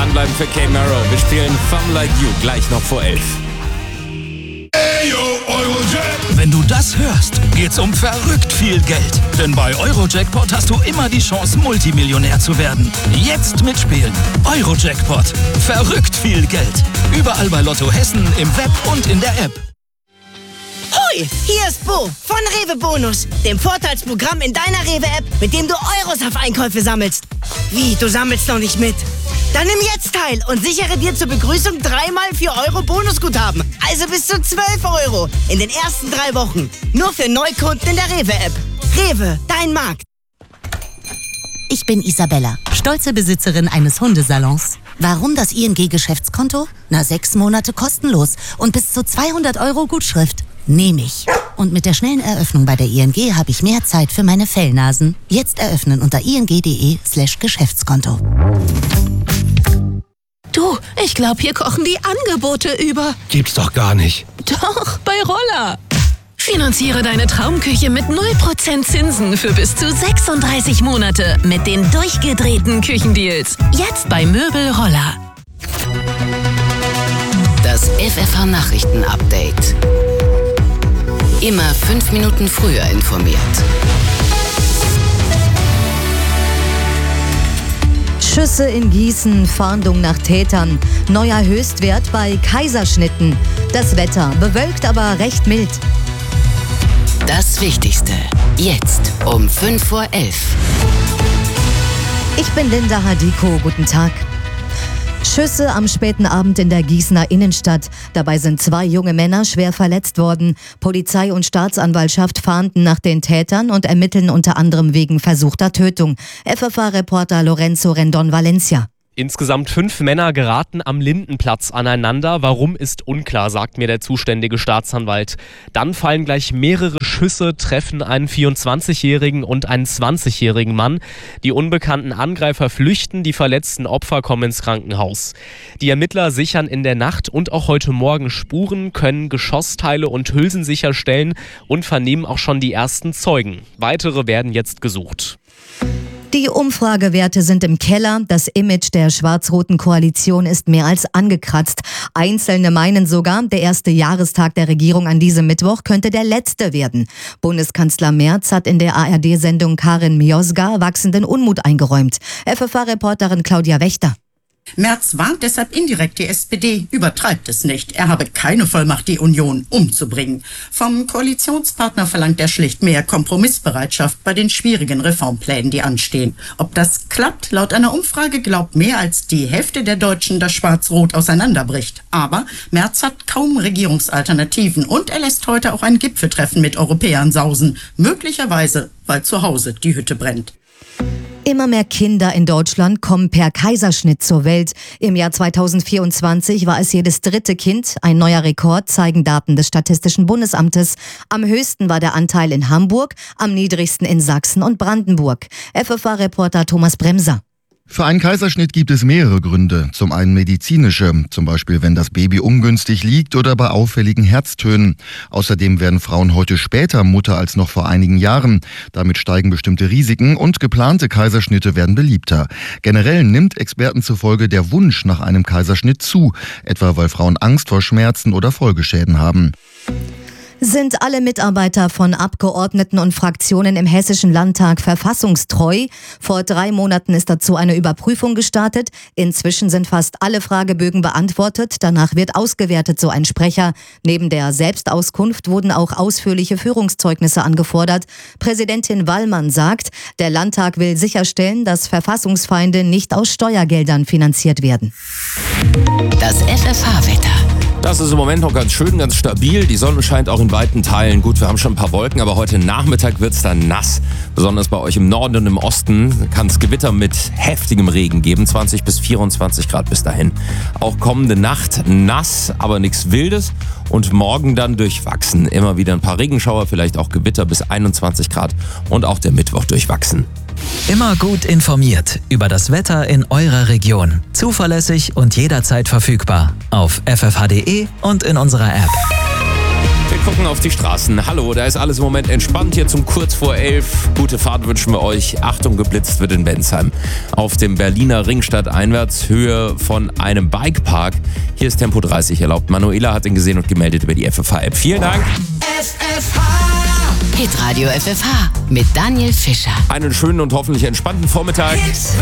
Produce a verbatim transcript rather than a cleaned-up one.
Dranbleiben für Kay Merrow. Wir spielen Femme Like You gleich noch vor elf. Wenn du das hörst, geht's um verrückt viel Geld. Denn bei Eurojackpot hast du immer die Chance, Multimillionär zu werden. Jetzt mitspielen. Eurojackpot. Verrückt viel Geld. Überall bei Lotto Hessen, im Web und in der App. Hoi, hier ist Bo von Rewe Bonus, dem Vorteilsprogramm in deiner Rewe-App, mit dem du Euros auf Einkäufe sammelst. Wie, du sammelst noch nicht mit? Dann nimm jetzt teil und sichere dir zur Begrüßung dreimal vier Euro Bonusguthaben. Also bis zu zwölf Euro in den ersten drei Wochen. Nur für Neukunden in der Rewe-App. Rewe, dein Markt. Ich bin Isabella, stolze Besitzerin eines Hundesalons. Warum das I N G-Geschäftskonto? Na, sechs Monate kostenlos und bis zu zweihundert Euro Gutschrift. Nehme ich. Und mit der schnellen Eröffnung bei der I N G habe ich mehr Zeit für meine Fellnasen. Jetzt eröffnen unter ing.de slash Geschäftskonto. Du, ich glaube, hier kochen die Angebote über. Gibt's doch gar nicht. Doch, bei Roller. Finanziere deine Traumküche mit null Prozent Zinsen für bis zu sechsunddreißig Monate mit den durchgedrehten Küchendeals. Jetzt bei Möbel Roller. Das F F H-Nachrichten-Update. Immer fünf Minuten früher informiert. Schüsse in Gießen, Fahndung nach Tätern. Neuer Höchstwert bei Kaiserschnitten. Das Wetter bewölkt, aber recht mild. Das Wichtigste. Jetzt um fünf vor elf. Ich bin Linda Hadiko. Guten Tag. Schüsse am späten Abend in der Gießener Innenstadt. Dabei sind zwei junge Männer schwer verletzt worden. Polizei und Staatsanwaltschaft fahnden nach den Tätern und ermitteln unter anderem wegen versuchter Tötung. F F H-Reporter Lorenzo Rendon Valencia. Insgesamt fünf Männer geraten am Lindenplatz aneinander. Warum, ist unklar, sagt mir der zuständige Staatsanwalt. Dann fallen gleich mehrere Schüsse, treffen einen vierundzwanzigjährigen und einen zwanzigjährigen Mann. Die unbekannten Angreifer flüchten, die verletzten Opfer kommen ins Krankenhaus. Die Ermittler sichern in der Nacht und auch heute Morgen Spuren, können Geschossteile und Hülsen sicherstellen und vernehmen auch schon die ersten Zeugen. Weitere werden jetzt gesucht. Die Umfragewerte sind im Keller. Das Image der schwarz-roten Koalition ist mehr als angekratzt. Einzelne meinen sogar, der erste Jahrestag der Regierung an diesem Mittwoch könnte der letzte werden. Bundeskanzler Merz hat in der A R D-Sendung Karin Miosga wachsenden Unmut eingeräumt. F F H-Reporterin Claudia Wächter. Merz warnt deshalb indirekt die S P D, übertreibt es nicht. Er habe keine Vollmacht, die Union umzubringen. Vom Koalitionspartner verlangt er schlicht mehr Kompromissbereitschaft bei den schwierigen Reformplänen, die anstehen. Ob das klappt? Laut einer Umfrage glaubt mehr als die Hälfte der Deutschen, dass Schwarz-Rot auseinanderbricht. Aber Merz hat kaum Regierungsalternativen und er lässt heute auch ein Gipfeltreffen mit Europäern sausen. Möglicherweise, weil zu Hause die Hütte brennt. Immer mehr Kinder in Deutschland kommen per Kaiserschnitt zur Welt. Im Jahr zweitausendvierundzwanzig war es jedes dritte Kind. Ein neuer Rekord, zeigen Daten des Statistischen Bundesamtes. Am höchsten war der Anteil in Hamburg, am niedrigsten in Sachsen und Brandenburg. F F H-Reporter Thomas Bremser. Für einen Kaiserschnitt gibt es mehrere Gründe. Zum einen medizinische, zum Beispiel wenn das Baby ungünstig liegt oder bei auffälligen Herztönen. Außerdem werden Frauen heute später Mutter als noch vor einigen Jahren. Damit steigen bestimmte Risiken und geplante Kaiserschnitte werden beliebter. Generell nimmt Experten zufolge der Wunsch nach einem Kaiserschnitt zu, etwa weil Frauen Angst vor Schmerzen oder Folgeschäden haben. Sind alle Mitarbeiter von Abgeordneten und Fraktionen im Hessischen Landtag verfassungstreu? Vor drei Monaten ist dazu eine Überprüfung gestartet. Inzwischen sind fast alle Fragebögen beantwortet. Danach wird ausgewertet, so ein Sprecher. Neben der Selbstauskunft wurden auch ausführliche Führungszeugnisse angefordert. Präsidentin Wallmann sagt, der Landtag will sicherstellen, dass Verfassungsfeinde nicht aus Steuergeldern finanziert werden. Das F F H-Wetter. Das ist im Moment noch ganz schön, ganz stabil. Die Sonne scheint auch in weiten Teilen. Gut, wir haben schon ein paar Wolken, aber heute Nachmittag wird es dann nass. Besonders bei euch im Norden und im Osten kann es Gewitter mit heftigem Regen geben. zwanzig bis vierundzwanzig Grad bis dahin. Auch kommende Nacht nass, aber nichts Wildes. Und morgen dann durchwachsen. Immer wieder ein paar Regenschauer, vielleicht auch Gewitter bis einundzwanzig Grad. Und auch der Mittwoch durchwachsen. Immer gut informiert über das Wetter in eurer Region. Zuverlässig und jederzeit verfügbar. Auf f f h punkt d e und in unserer App. Wir gucken auf die Straßen. Hallo, da ist alles im Moment entspannt. Hier zum kurz vor elf. Gute Fahrt wünschen wir euch. Achtung, geblitzt wird in Bensheim. Auf dem Berliner Ringstadt einwärts, Höhe von einem Bikepark. Hier ist Tempo dreißig erlaubt. Manuela hat ihn gesehen und gemeldet über die F F H-App. Vielen Dank. F F H. Hitradio F F H mit Daniel Fischer. Einen schönen und hoffentlich entspannten Vormittag.